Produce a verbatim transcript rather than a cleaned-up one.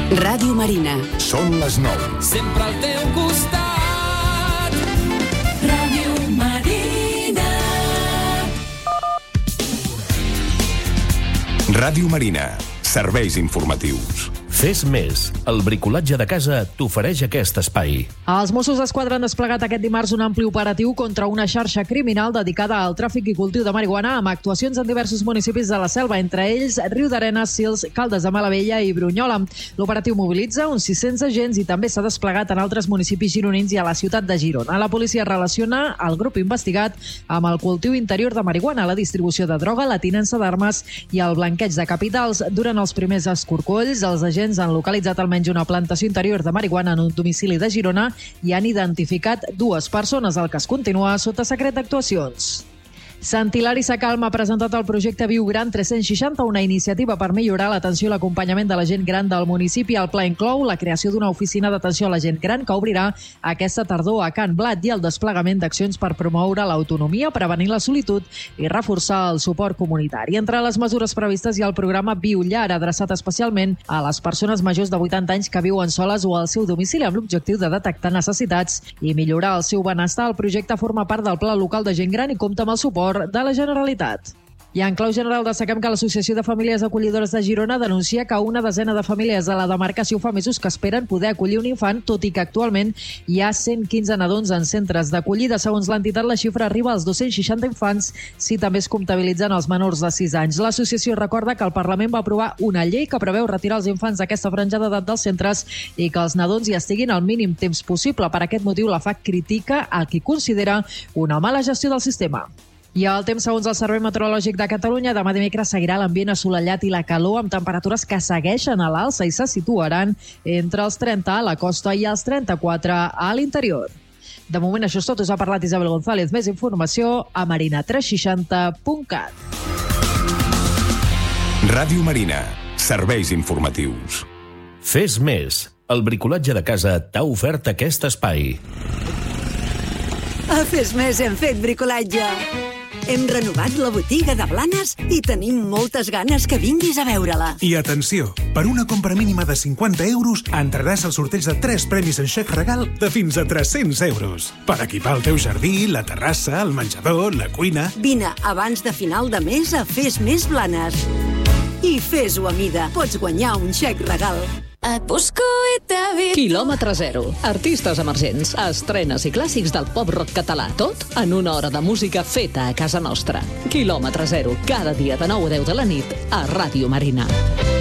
Ràdio Marina. Són les nou. Sempre al teu costat. Ràdio Marina. Ràdio Marina. Serveis informatius. Fes més. El bricolatge de casa t'ofereix aquest espai. Els Mossos d'Esquadra han desplegat aquest dimarts un ampli operatiu contra una xarxa criminal dedicada al tràfic i cultiu de marihuana amb actuacions en diversos municipis de la Selva, entre ells Riudarenes, Sils, Caldes de Malavella i Brunyola. L'operatiu mobilitza uns sis-cents agents i també s'ha desplegat en altres municipis gironins i a la ciutat de Girona. La policia relaciona el grup investigat amb el cultiu interior de marihuana, la distribució de droga, la tinença d'armes i el blanqueig de capitals. Durant els primers escorcolls, els agents han localitzat almenys una plantació interior de marihuana en un domicili de Girona i han identificat dues persones. El cas continua sota secret d'actuacions. Sant Hilari Sacalm ha presentat el projecte Viu Gran tres-cents seixanta, una iniciativa per millorar l'atenció i l'acompanyament de la gent gran del municipi. El pla inclou la creació d'una oficina d'atenció a la gent gran que obrirà aquesta tardor a Can Blat i el desplegament d'accions per promoure l'autonomia, prevenir la solitud i reforçar el suport comunitari. Entre les mesures previstes hi ha el programa Viu Llar, adreçat especialment a les persones majors de vuitanta anys que viuen soles o al seu domicili amb l'objectiu de detectar necessitats i millorar el seu benestar. El projecte forma part del Pla Local de Gent Gran i compta amb el suport de la Generalitat. I en clau general destaquem que l'Associació de Famílies Acollidores de Girona denuncia que una desena de famílies de la demarcació fa mesos que esperen poder acollir un infant, tot i que actualment hi ha cent quinze nadons en centres d'acollida. Segons l'entitat, la xifra arriba als dos-cents seixanta infants si també es comptabilitzen els menors de sis anys. L'associació recorda que el Parlament va aprovar una llei que preveu retirar els infants d'aquesta franja d'edat dels centres i que els nadons hi estiguin el mínim temps possible. Per aquest motiu, la F A C critica el que considera una mala gestió del sistema. I el temps, segons el Servei Meteorològic de Catalunya, demà dimecres seguirà l'ambient assolellat i la calor amb temperatures que segueixen a l'alça i se situaran entre els trenta a la costa i els trenta-quatre a l'interior. De moment això és tot. Us ha parlat Isabel González. Més informació a marina tres seixanta punt cat. Ràdio Marina. Serveis informatius. Fes més. El bricolatge de casa t'ha ofert aquest espai. A Fes Més hem fet bricolatge. Hem renovat la botiga de Blanes i tenim moltes ganes que vinguis a veure-la. I atenció, per una compra mínima de cinquanta euros entraràs al sorteig de tres premis en xec regal de fins a tres-cents euros. Per equipar el teu jardí, la terrassa, el menjador, la cuina... Vine abans de final de mes a Fes Més Blanes. I fes-ho a mida. Pots guanyar un xec regal. Et busco i t'he vist. Quilòmetre zero. Artistes emergents, estrenes i clàssics del pop-rock català. Tot en una hora de música feta a casa nostra. Quilòmetre zero. Cada dia de nou a deu de la nit a Ràdio Marina.